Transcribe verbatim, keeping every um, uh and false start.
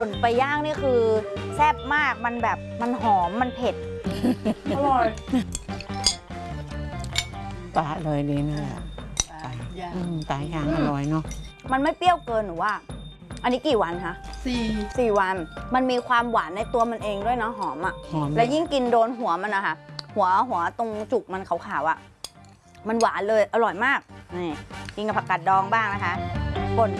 ส่วนไปย่างนี่คือแซ่บมากมันแบบมันหอมมันเผ็ด อร่อยปลาเลยดีนี่แหละปลาย่างปลาย่างอร่อยเนาะมันไม่เปรี้ยวเกินหนูว่า อันนี้กี่วันคะสี่สี่วัน มันมีความหวานในตัวมันเองด้วยเนาะหอมอ่ะหอมและยิ่งกินโดนหัวมันนะคะหัวหัวตรงจุกมันขาวๆอ่ะมันหวานเลยอร่อยมากนี่กินกับผักกาดดองบ้างนะคะ